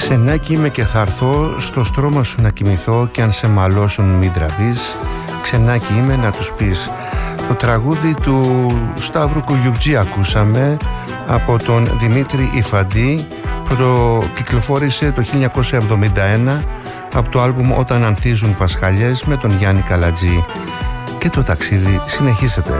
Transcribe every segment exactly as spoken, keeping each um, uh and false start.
Ξενάκι είμαι και θα έρθω στο στρώμα σου να κοιμηθώ κι αν σε μαλώσουν μην τραβείς. Ξενάκι είμαι να τους πεις. Το τραγούδι του Σταύρου Κουγιουτζή ακούσαμε από τον Δημήτρη Ιφαντή. Πρωτοκυκλοφόρησε το χίλια εννιακόσια εβδομήντα ένα από το άλμπουμ Όταν ανθίζουν Πασχαλιές με τον Γιάννη Καλατζή. Και το ταξίδι συνεχίζεται.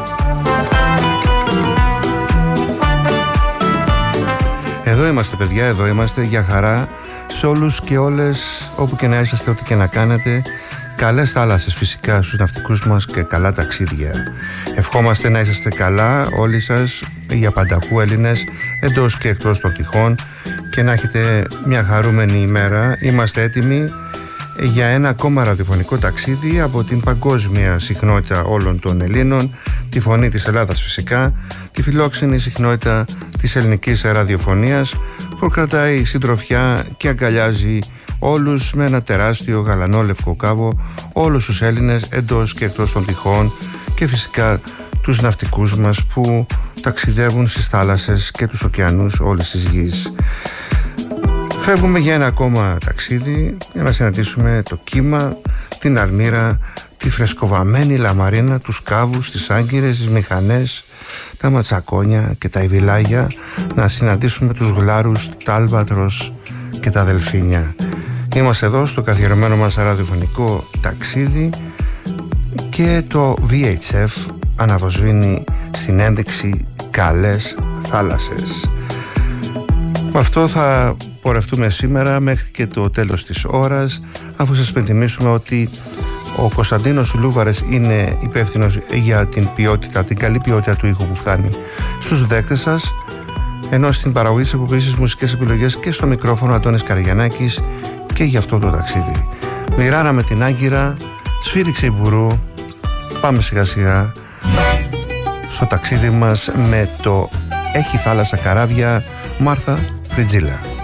Εδώ είμαστε παιδιά, εδώ είμαστε για χαρά σε όλους και όλες, όπου και να είσαστε, ό,τι και να κάνετε. Καλές θάλασσες φυσικά στους ναυτικούς μας και καλά ταξίδια. Ευχόμαστε να είσαστε καλά όλοι σας, για πανταχού Έλληνες, εντός και εκτός των τυχών, και να έχετε μια χαρούμενη ημέρα. Είμαστε έτοιμοι για ένα ακόμα ραδιοφωνικό ταξίδι από την παγκόσμια συχνότητα όλων των Ελλήνων, τη φωνή της Ελλάδας φυσικά, τη φιλόξενη συχνότητα της ελληνικής ραδιοφωνίας, που κρατάει συντροφιά και αγκαλιάζει όλους με ένα τεράστιο γαλανό λευκό κάβο, όλους τους Έλληνες εντός και εκτός των τυχών, και φυσικά τους ναυτικούς μας που ταξιδεύουν στις θάλασσες και τους ωκεανούς όλης της γης. Φεύγουμε για ένα ακόμα ταξίδι για να συναντήσουμε το κύμα, την αλμύρα, τη φρεσκοβαμένη λαμαρίνα, τους κάβους, τις άγκυρες, τις μηχανές, τα ματσακόνια και τα ιβιλάγια, να συναντήσουμε τους γλάρους, τα άλβατρος και τα δελφίνια. Είμαστε εδώ στο καθιερωμένο μας ραδιοφωνικό ταξίδι και το βι έιτς εφ αναβοσβήνει στην ένδειξη καλές θάλασσες. Με αυτό θα πορευτούμε σήμερα μέχρι και το τέλος της ώρας, αφού σας πενθυμίσουμε ότι ο Κωνσταντίνος Λούβαρες είναι υπεύθυνος για την ποιότητα, την καλή ποιότητα του ήχου που φτάνει στους δέκτες σας, ενώ στην παραγωγή της εκπομπής, στις μουσικές επιλογές και στο μικρόφωνο Αντώνης Καραγιαννάκης, και για αυτό το ταξίδι. Μοιράναμε την Άγκυρα, σφύριξε η Μπουρού, πάμε σιγά σιγά στο ταξίδι μας με το «Έχει θάλασσα καράβια» Μάρθα Φριτζίλα.